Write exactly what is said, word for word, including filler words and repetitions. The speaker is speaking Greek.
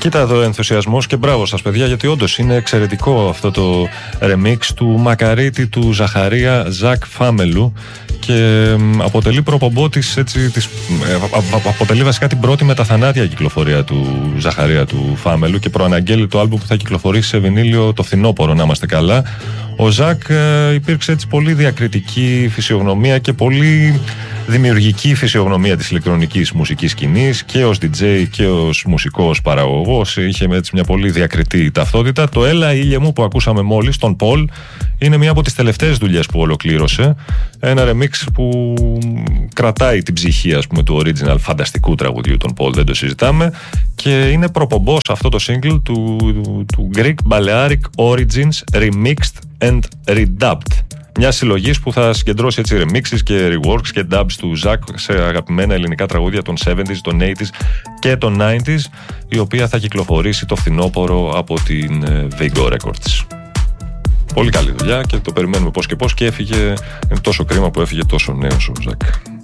Κοίτα εδώ ενθουσιασμός και μπράβο σας παιδιά, γιατί όντως είναι εξαιρετικό αυτό το remix του μακαρίτη του Ζαχαρία Ζακ Φάμελου και αποτελεί προπομπό της, έτσι, της, αποτελεί βασικά την πρώτη μεταθανάτια κυκλοφορία του Ζαχαρία του Φάμελου και προαναγγέλει το άλμπου που θα κυκλοφορήσει σε βινίλιο το φθινόπωρο, να είμαστε καλά. Ο Ζακ ε, υπήρξε έτσι πολύ διακριτική φυσιογνωμία και πολύ δημιουργική φυσιογνωμία της ηλεκτρονικής μουσικής σκηνής και ως ντι τζέι και ως μουσικός παραγωγός. Είχε έτσι μια πολύ διακριτή ταυτότητα. Το «Έλα ήλιε μου» που ακούσαμε μόλις, τον Πολ, είναι μια από τις τελευταίες δουλειές που ολοκλήρωσε. Ένα remix που κρατάει την ψυχή, ας πούμε, του original φανταστικού τραγουδιού των Πολ, δεν το συζητάμε, και είναι προπομπός αυτό το single του, του Greek Balearic Origins Remixed and Redubbed. Μια συλλογή που θα συγκεντρώσει έτσι remixes και reworks και dubs του Ζακ σε αγαπημένα ελληνικά τραγούδια των εβδομήντα, των ογδόντα και των ενενήντα, η οποία θα κυκλοφορήσει το φθινόπωρο από την Vigo Records. Πολύ καλή δουλειά και το περιμένουμε πώς και πώς, και έφυγε, είναι τόσο κρίμα που έφυγε τόσο νέος ο Ζακ.